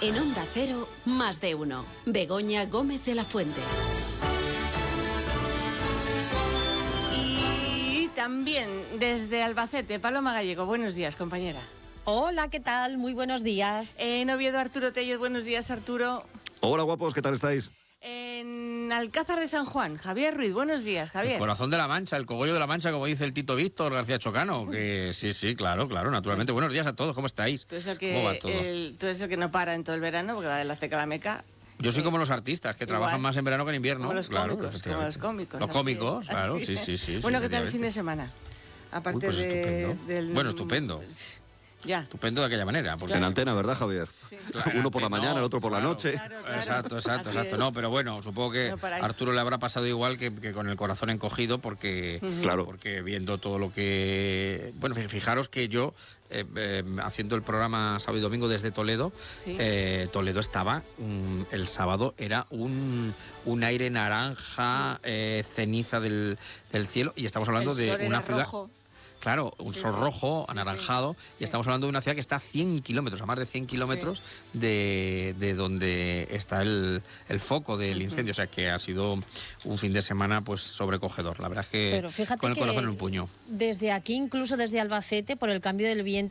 En Onda Cero, Más de Uno. Begoña Gómez de la Fuente. Y también desde Albacete, Paloma Gallego. Buenos días, compañera. Hola, ¿qué tal? Muy buenos días. En Oviedo, Arturo Tellez. Buenos días, Arturo. Hola, guapos, ¿qué tal estáis? En Alcázar de San Juan, Javier Ruiz. Buenos días, Javier. El corazón de la Mancha, el cogollo de la Mancha, como dice el Tito Víctor García Chocano. Que sí, claro, naturalmente. Buenos días a todos, ¿cómo estáis? Tú eres el ¿Cómo va todo? tú eres el que no para en todo el verano, porque va de la ceca a la meca. Yo soy como los artistas, que trabajan más en verano que en invierno. Como los claro, cómicos, como los cómicos. Los cómicos, claro, sí. Bueno, ¿qué tal el fin de semana? Aparte pues del... Bueno, estupendo. Ya. Estupendo de aquella manera. Porque... En antena, ¿verdad, Javier? Sí. Claro, uno por la mañana, el otro por la noche. Claro. Exacto. No, pero bueno, supongo que No a Arturo le habrá pasado igual que con el corazón encogido, porque, Claro. porque viendo todo lo que... Bueno, fijaros que yo, haciendo el programa sábado y domingo desde Toledo, Sí. Toledo estaba, el sábado era un aire naranja, ceniza del cielo, y estamos hablando El de sol una era ciudad... rojo. Claro, un sol rojo, anaranjado, y estamos hablando de una ciudad que está a 100 kilómetros, a más de 100 kilómetros de donde está el foco del incendio. O sea que ha sido un fin de semana pues sobrecogedor. La verdad es que Pero fíjate con el que corazón en un puño. Desde aquí, incluso desde Albacete, por el cambio del viento,